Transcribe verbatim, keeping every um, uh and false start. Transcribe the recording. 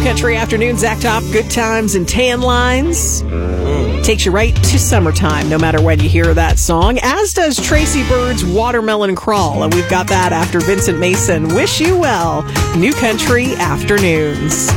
Country Afternoon, Zach Top, good times and tan lines. Mm. Takes you right to summertime, no matter when you hear that song, as does Tracy Bird's Watermelon Crawl. And we've got that after Vincent Mason, Wish You Well, New Country Afternoons.